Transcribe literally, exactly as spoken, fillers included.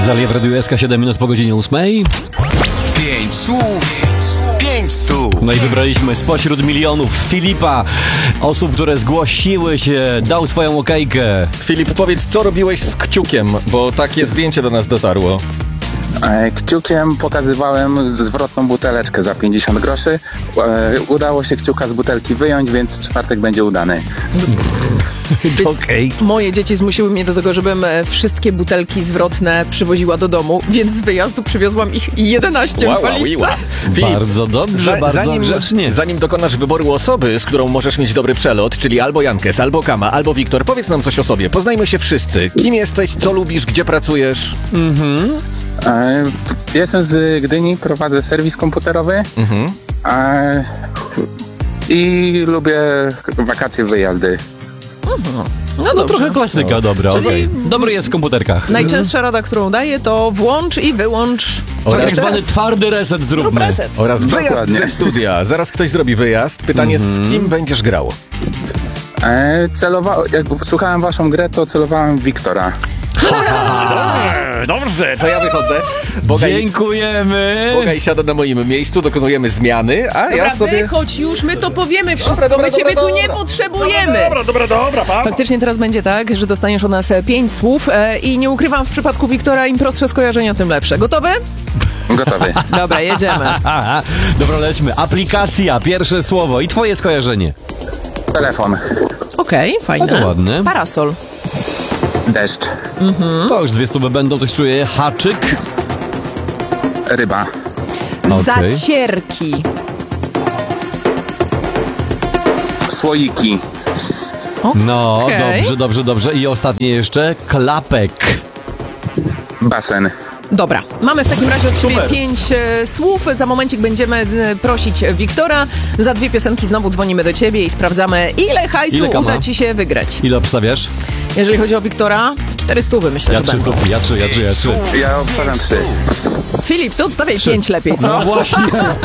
Zalia w Radiu S K, siedem minut po godzinie ósmej. Pięć słów, pięć stóp. No i wybraliśmy spośród milionów Filipa, osób, które zgłosiły się, dał swoją okejkę. Filip, powiedz, co robiłeś z kciukiem, bo takie zdjęcie do nas dotarło. E, Kciukiem pokazywałem zwrotną buteleczkę za pięćdziesiąt groszy. E, Udało się kciuka z butelki wyjąć, więc czwartek będzie udany. Okej. Moje dzieci zmusiły mnie do tego, żebym e, wszystkie butelki zwrotne przywoziła do domu, więc z wyjazdu przywiozłam ich jedenaście w walizce. Filip, Bardzo dobrze, za- bardzo zanim, grzecznie. zanim dokonasz wyboru osoby, z którą możesz mieć dobry przelot, czyli albo Jankes, albo Kama, albo Wiktor, powiedz nam coś o sobie. Poznajmy się wszyscy. Kim jesteś, co lubisz, gdzie pracujesz? E, Jestem z Gdyni, prowadzę serwis komputerowy. Mhm. E, I lubię wakacje, wyjazdy. No, No dobrze. trochę klasyka, dobra. Czyli- okej. Dobry jest w komputerkach. Najczęstsza rada, którą daję, to włącz i wyłącz. Tak Jeszcze zwany raz. twardy reset Zrób zróbmy. reset. Oraz wyjazd Dokładnie. ze studia. Zaraz ktoś zrobi wyjazd. Pytanie, z kim będziesz grał? E, celowa- jak słuchałem waszą grę, to celowałem w Wiktora. Dobrze, to ja wychodzę. Bogaj, Dziękujemy. Bogaj siada na moim miejscu, dokonujemy zmiany, a Dobra, ja sobie... wychodź już, my to powiemy wszystko, Dobra, dobra, my ciebie dobra, tu nie dobra. potrzebujemy. Dobra, dobra, dobra, pa. Faktycznie teraz będzie tak, że dostaniesz od nas e, pięć słów e, i nie ukrywam, w przypadku Wiktora im prostsze skojarzenia, tym lepsze. Gotowy? Gotowy. Dobra, jedziemy. Aha, dobra, lećmy. Aplikacja, pierwsze słowo i twoje skojarzenie. Telefon. Okej, fajne. A to ładne. Parasol. Deszcz. To już dwie stówy będą, ktoś czuje haczyk. Ryba. Okej. Zacierki. Słoiki. No, Okej. dobrze, dobrze, dobrze. I ostatnie jeszcze klapek. Basen. Dobra, mamy w takim razie od ciebie Super. pięć e, słów. Za momencik będziemy e, prosić Wiktora. Za dwie piosenki znowu dzwonimy do ciebie i sprawdzamy, ile hajsu Ile kama? uda ci się wygrać. Ile obstawiasz? Jeżeli chodzi o Wiktora, cztery stówy myślę, Ja że trzy będą. stówki, ja trzy, ja trzy, ja trzy. Ja obstawiam trzy. Filip, ty odstawiaj Trzy. pięć lepiej, co? No właśnie.